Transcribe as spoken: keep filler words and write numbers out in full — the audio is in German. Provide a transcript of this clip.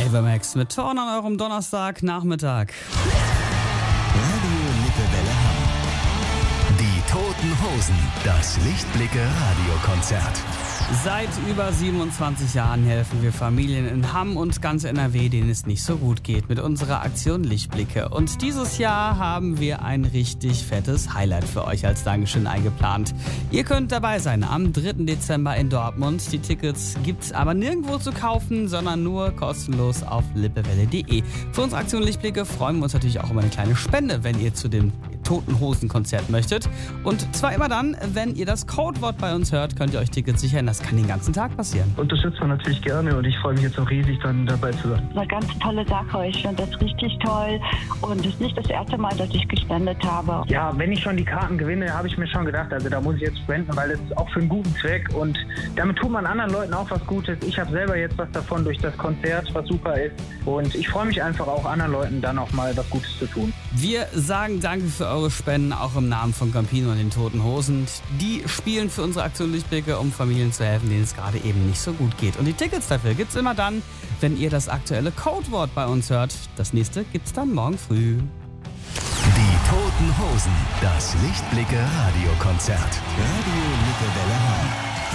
Ava Max mit Torn an eurem Donnerstagnachmittag. Radio Lippewelle Hamm. Die Toten Hosen. Das Lichtblicke-Radiokonzert. Seit über siebenundzwanzig Jahren helfen wir Familien in Hamm und ganz N R W, denen es nicht so gut geht, mit unserer Aktion Lichtblicke. Und dieses Jahr haben wir ein richtig fettes Highlight für euch als Dankeschön eingeplant. Ihr könnt dabei sein am dritten Dezember in Dortmund. Die Tickets gibt's aber nirgendwo zu kaufen, sondern nur kostenlos auf lippewelle punkt de. Für unsere Aktion Lichtblicke freuen wir uns natürlich auch über eine kleine Spende, wenn ihr zu dem Toten Hosen Konzert möchtet. Und zwar immer dann, wenn ihr das Codewort bei uns hört, könnt ihr euch Tickets sichern. Das kann den ganzen Tag passieren. Unterstützt man natürlich gerne und ich freue mich jetzt auch riesig, dann dabei zu sein. Eine ganz tolle Sache. Ich finde das richtig toll und es ist nicht das erste Mal, dass ich gespendet habe. Ja, wenn ich schon die Karten gewinne, habe ich mir schon gedacht, also da muss ich jetzt spenden, weil es ist auch für einen guten Zweck und damit tut man anderen Leuten auch was Gutes. Ich habe selber jetzt was davon durch das Konzert, was super ist und ich freue mich einfach auch anderen Leuten dann auch mal was Gutes zu tun. Wir sagen danke für eure Spenden, auch im Namen von Campino und den Toten Hosen. Die spielen für unsere Aktion Lichtblicke, um Familien zu helfen, denen es gerade eben nicht so gut geht. Und die Tickets dafür gibt's immer dann, wenn ihr das aktuelle Codewort bei uns hört. Das nächste gibt's dann morgen früh. Die Toten Hosen. Das Lichtblicke-Radiokonzert. Radio Lippewelle Hamm.